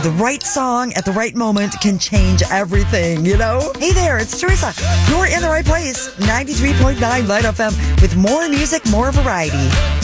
the right song at the right moment can change everything, you know? Hey there, it's Teresa. You're in the right place. 93.9 Light FM with more music, more variety.